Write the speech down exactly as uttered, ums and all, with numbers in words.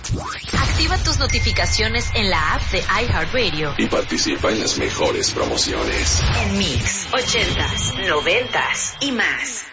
Activa tus notificaciones en la app de iHeartRadio y participa en las mejores promociones. En Mix, ochentas, noventas y más.